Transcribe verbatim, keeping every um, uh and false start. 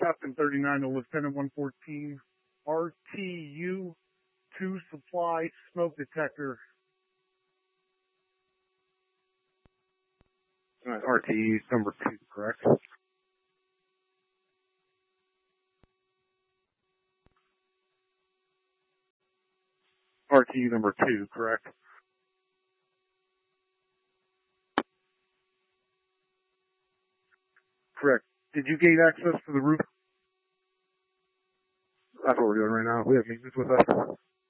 Captain thirty-nine to Lieutenant one fourteen, R T U two supply smoke detector. Uh, R T U number two, correct? R T U number two, correct? Correct. Did you gain access to the roof? That's what we're doing right now. We have maintenance with us.